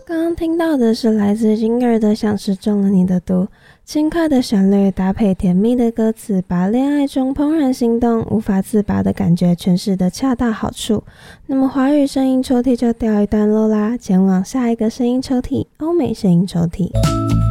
刚刚听到的是来自金儿的《像是中了你的毒》，轻快的旋律搭配甜蜜的歌词，把恋爱中怦然心动、无法自拔的感觉诠释得恰到好处。那么华语声音抽屉就掉一段落啦，前往下一个声音抽屉——欧美声音抽屉。